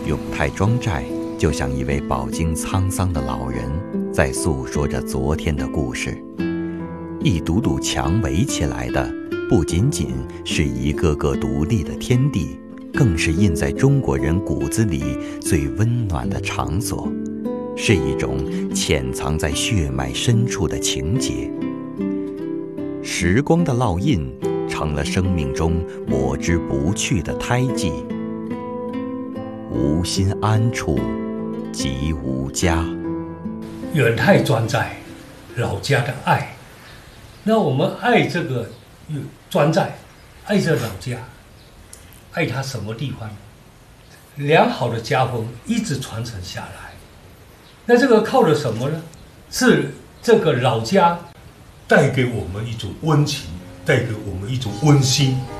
永泰庄寨就像一位饱经沧桑的老人，在诉说着昨天的故事。一堵堵墙围起来的，不仅仅是一个个独立的天地，更是印在中国人骨子里最温暖的场所，是一种潜藏在血脉深处的情结。时光的烙印成了生命中抹之不去的胎记。无心安处即无家。 远泰庄寨，老家的爱。那我们爱这个庄寨，爱这老家，爱它什么地方？良好的家风一直传承下来。那这个靠的什么呢？是这个老家带给我们一种温情，带给我们一种温馨。